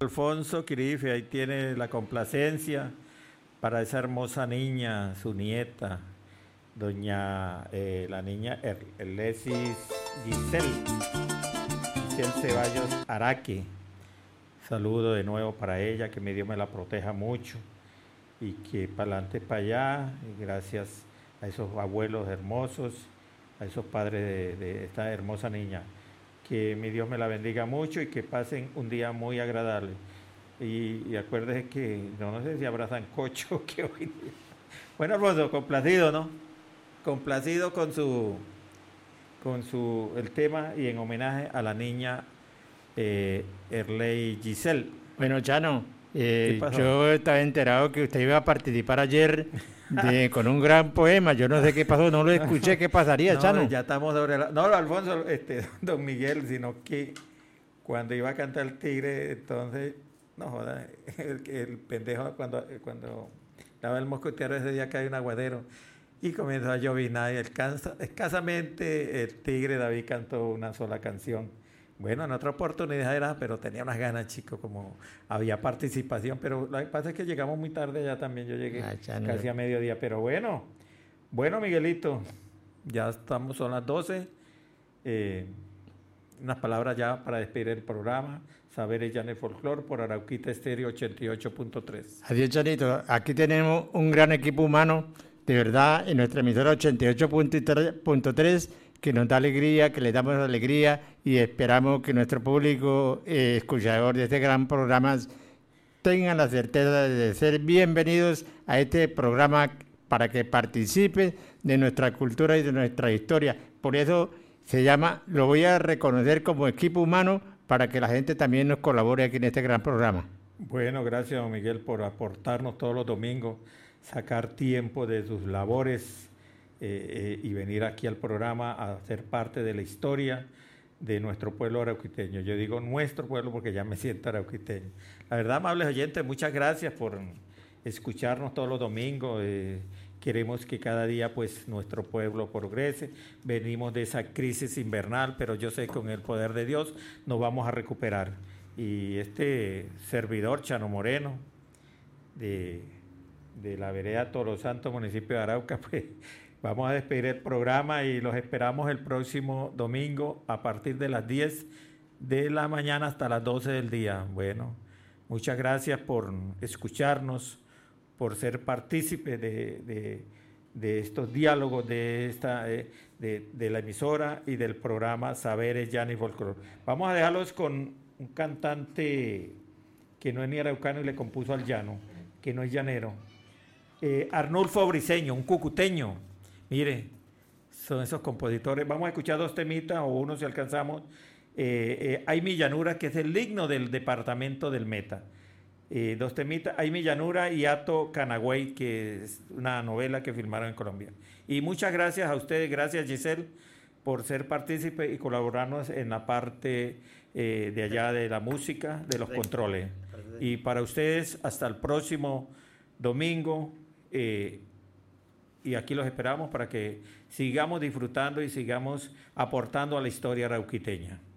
Alfonso Quirife, ahí tiene la complacencia para esa hermosa niña, su nieta, la niña Erlesis Giselle Ceballos Araque. Saludo de nuevo para ella, que mi Dios me la proteja mucho y que para adelante, para allá, y gracias a esos abuelos hermosos, a esos padres de esta hermosa niña. Que mi Dios me la bendiga mucho y que pasen un día muy agradable. Y acuérdense que no sé si habrá sancocho que hoy día. Bueno, Alfonso, complacido, ¿no? Complacido con el tema y en homenaje a la niña Erley Giselle. Bueno, Chano, ¿Qué pasó? yo estaba enterado que usted iba a participar ayer con un gran poema. Yo no sé qué pasó, no lo escuché. ¿Qué pasaría, No, Chano? ya estamos sobre la... No, Alfonso, don Miguel, sino que cuando iba a cantar el tigre, entonces, no joda, el pendejo cuando daba el mosquitero ese día que hay un aguadero y comenzó a llovinar y escasamente el tigre David cantó una sola canción. Bueno, en otra oportunidad era, pero tenía unas ganas, chico, como había participación, pero lo que pasa es que llegamos muy tarde ya también, yo llegué Chano. casi a mediodía, pero bueno, Miguelito, ya estamos, son las 12. Unas palabras ya para despedir el programa. Saberes ya en el folclore por Arauquita Estéreo 88.3. Adiós, Chanito. Aquí tenemos un gran equipo humano, de verdad, en nuestra emisora 88.3, que nos da alegría, que le damos alegría y esperamos que nuestro público escuchador de este gran programa tengan la certeza de ser bienvenidos a este programa para que participen de nuestra cultura y de nuestra historia. Por eso se llama, lo voy a reconocer como equipo humano para que la gente también nos colabore aquí en este gran programa. Bueno, gracias, don Miguel, por aportarnos todos los domingos, sacar tiempo de sus labores y venir aquí al programa a ser parte de la historia de nuestro pueblo arauquiteño. Yo digo nuestro pueblo porque ya me siento arauquiteño. La verdad, amables oyentes, muchas gracias por escucharnos todos los domingos. Queremos que cada día pues nuestro pueblo progrese. Venimos de esa crisis invernal, pero yo sé que con el poder de Dios nos vamos a recuperar. Y este servidor, Chano Moreno, de la vereda Toro Santo, municipio de Arauca, pues vamos a despedir el programa y los esperamos el próximo domingo a partir de las 10 de la mañana hasta las 12 del día. Bueno, muchas gracias por escucharnos, por ser partícipe de estos diálogos de la emisora y del programa Saberes Llano y Folclore. Vamos a dejarlos con un cantante que no es ni araucano y le compuso al llano, que no es llanero, Arnulfo Briceño, un cucuteño. Mire, son esos compositores. Vamos a escuchar dos temitas o uno si alcanzamos. Hay mi llanura, que es el himno del departamento del Meta. Dos temitas, Hay mi llanura y Ato Canagüey, que es una novela que filmaron en Colombia. Y muchas gracias a ustedes, gracias Giselle, por ser partícipe y colaborarnos en la parte de allá de la música, de los controles. Y para ustedes, hasta el próximo domingo. Y aquí los esperamos para que sigamos disfrutando y sigamos aportando a la historia arauquiteña.